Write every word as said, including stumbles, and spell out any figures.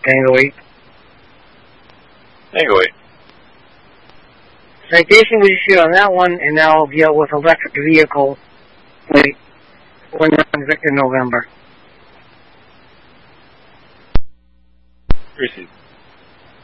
Tango eight. Tango eight. Citation was issued on that one, and now I'll deal with electric vehicle. Wait, one Victor November. Received.